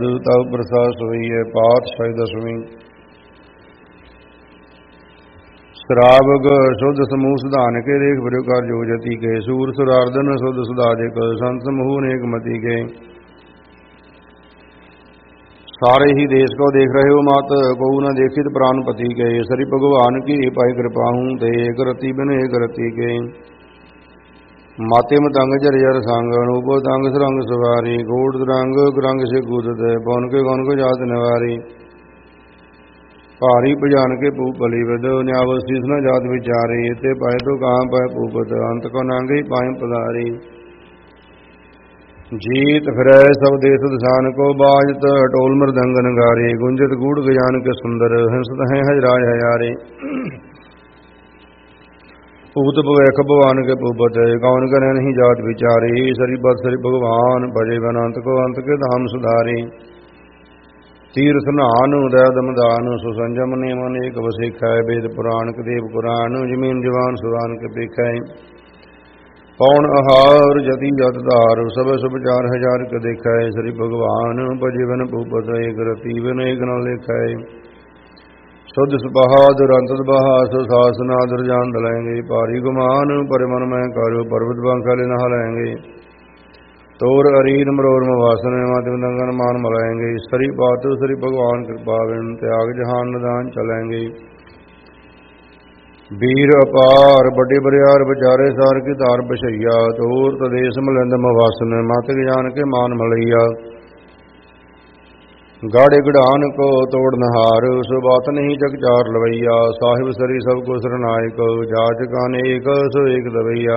तब प्रसाद सोईए पातशाही दसवीं। शराबग शुद्ध समूह सुधान के रेख प्रकार जो जति के सूर सुरार्दन शुद्ध सुधाधिक संत समूह नेक मति के। सारे ही देश को देख रहे हो मात को न देखित प्राणपति के। सरि भगवान की पाई कृपाहूँ ते एक रति बिन एक रति के। माते मतंग जर जर सांगण उपो तंग सरंग सवारी। घोड़ रंग रंग से कूदत पौन के गौन को जात निवारी। भारी भजान के पूप बलि विद न्यावशीष न जात विचारी। इते पाए तो कहाँ पाए पूपत अंत को नांगे पाए पधारी। जीत फिर सब देश दसान को बाजत टोल मृदंग नगारे। गुंजत गूढ़ गजान के सुंदर हंसत हैं हजराज हजारे। पूत भवैख भगवान के पूपत कौन करे नहीं जात विचारी। सरि बत सरि भगवान भजे बनंत को अंत के धाम सुधारी। तीर्थ नान उदय दमदान सुसंजम नियमन एक वसिख है। वेद पुराण के देव पुराण जमीन जवान सुदान के पेख है। पौन आहार जति जत धार सब सब 4000 के देख है। सरि भगवान भजे बन पूपत एक रति बिन एक न लेख है। शुद्ध सुबहा दुरंत बहा सुशासना दुर्जान दलेंगे। पारी गुमान पर मन में करो पर्वत बांखल नहा लेंगे। तोर अरीर मरोर वासन मदंगन मान मलाएंगे। सरी बात सरी भगवान कृपा बिन त्याग जहान निदान चलेंगे। वीर अपार बड़े बरियार बचारे सार की तार बशैया। तोर तदेश मलिंद मवासन मत जान के मान मलैया। गाड़े गढ़ान को तोड़ नहार सो बात नहीं जग चार लवैया। साहिब सरी सबको सरनायक जाच कान एक सो एक दवैया।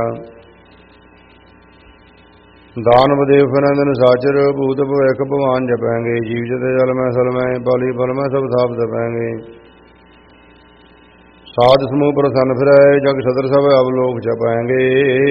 दानव देव फनंदन साचर भूत भवैख भगवान जपेंगे। जीव जते जल में सल में बाली फल में सब थाप दपेंगे। साध समूह प्रसन्न फिर जग सदर सब अवलोक जपेंगे।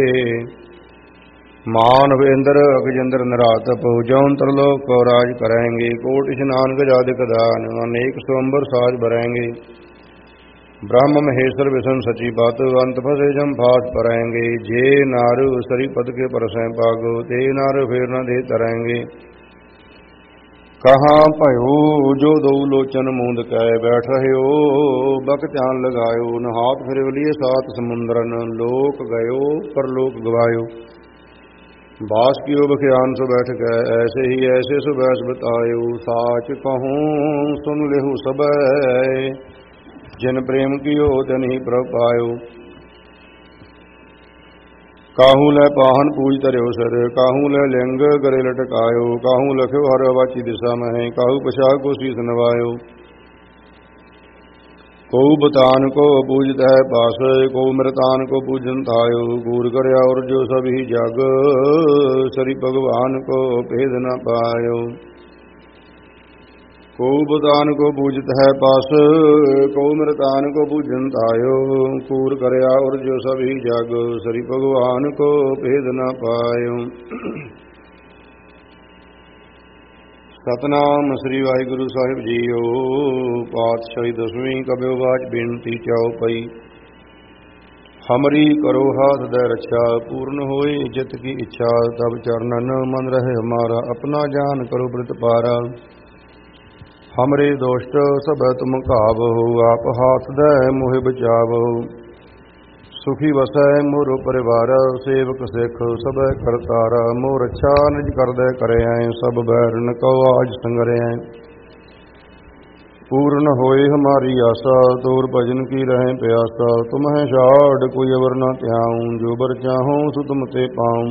मानव इंद्र अगजेंद्र नरात जौन त्रिलोक को राज करेंगे। कोट स्नान गजादिक दान अनेक स्वंबर साज भरेंगे। ब्रह्म महेश्वर विष्णु सची बात अंत फसे जम फास परेंगे। जे नारु सरी पद के परसें पागो ते नारु फेर न दे तरेंगे। कहाँ भयो जो दो लोचन मूंद कै बैठ रहे हो। बक ध्यान लगायो न हाथ फिर लिए सात समुद्रन। लोक गयो पर लोक गवायो। बास की बख्यान सो बैठ गए ऐसे ही ऐसे सो बैस बतायो। साच कहूँ सुन लेहु सब जिन प्रेम कियो तन ही प्रभ पायो। काहू ले पाहन पूज तरयो सर काहू ले लिंग गरे लटकायो। काहू लख्यो हर वाची दिशा में काहू पछा को शीस नवायो। को बतान को पूजत है पास को मृतान को पूजन थायो। गूर करया और जो सभी जग सरि भगवान को भेद न पायो। को बतान को पूजत है पास को मृतान को पूजन थायो। कूर करया और जो सभी जग सरि भगवान को भेद न पायो। सतनाम श्री वाहिगुरु साहिब जीओ। पातशाही दसवीं कब्यो बाच बेनती चाओ पई। हमरी करो हाथ दे रक्षा पूर्ण होए जित की इच्छा। तब चरणन मन रहे हमारा अपना जान करो व्रत पारा। हमरे दोष्ट सब तुम काबो आप हाथ दे मोहि बचावो। सुखी वसै मोर परिवार सेवक सिख सब करतारा। मोर रक्षा निज कर दे करे सब बैर न को आज संगरे। पूर्ण होए हमारी आशा तोर भजन की रहे प्यासा। तुम है छाड़ कोई अवर न त्याऊं जो बर चाहूं सो तुम ते पाऊं।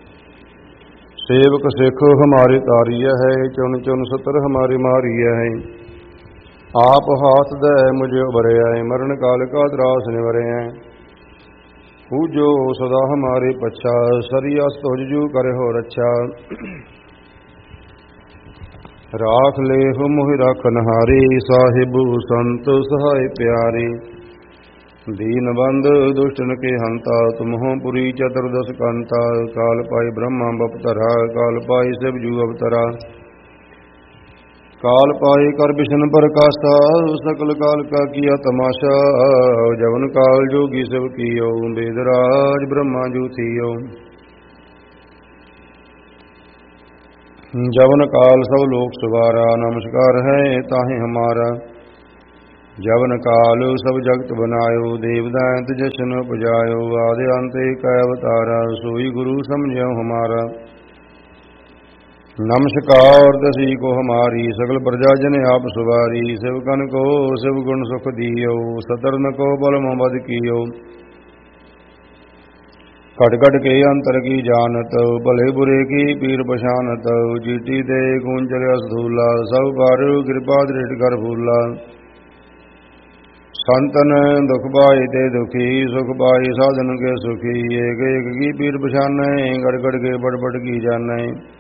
सेवक सिख हमारे तारिय है चुन चुन सतर हमारी मारिय है। आप हाथ दे मुझे उभरे मरण काल का त्रास निवरे। पूजो सदा हमारे पच्छा सरिया स्तोजू करे हो रक्षा। राख ले हो मोहि राखनहारी साहिब संत सहाय प्यारी। दीन बंद दुष्टन के हंता तुम हो पुरी चतुर्दश कंता। काल पाई ब्रह्मा बपतरा काल पाई सब जू अवतरा। काल पाए कर बिशन प्रकाशा सकल काल का किया तमाशा। जवन काल जोगी सब कियो वेदराज ब्रह्मा जू थियो। जवन काल सब लोक सवारा, नमस्कार है ताहि हमारा। जवन काल सब जगत बनायो, देवदांत जशन उपजायो, आदि अंत एक अवतारा, सोई गुरु समझो हमारा। नमस्कार दसी को हमारी, सकल प्रजा जन आप सुवारी, शिवकन को शिव गुण सुख दियो, सतरन को बल मोहम्मद कियो। घट घट के अंतर की जानत, भले बुरे की पीर पछानत, जीटी दे गूंजल असूला, सब पर कृपा दृष्टि कर फूला। संतन दुख पाए ते दुखी, सुख पाए साधन के सुखी, एक एक की पीर पछाने, गड़ गड़ के बड़ बड़ की जाने।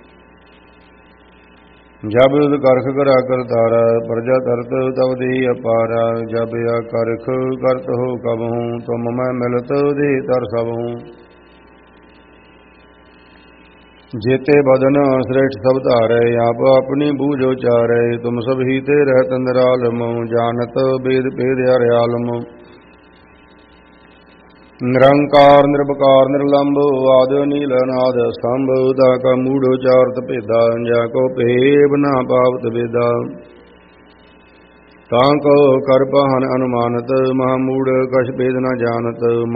जब युद्ध करख करा कर तारा, प्रजा तरत तब दे अपारा, जब या करख करत हो कब हूँ, तुम मैं मिलत दे तर सब हूँ। जेते बदन श्रेष्ठ सब धारे, आप अपनी बूझो चारे, तुम सब ही ते रहत निरालम, जानत वेद भेद हरियालम। निरंकार निरपकार निर्लंब, आदि नील अनाद स्तंभ, ताका मूढ़ चारत भेदा, जाको भेब ना पावत वेदा। ताको कर पहन अनुमानत, महामूढ़ कछ भेद न जानत।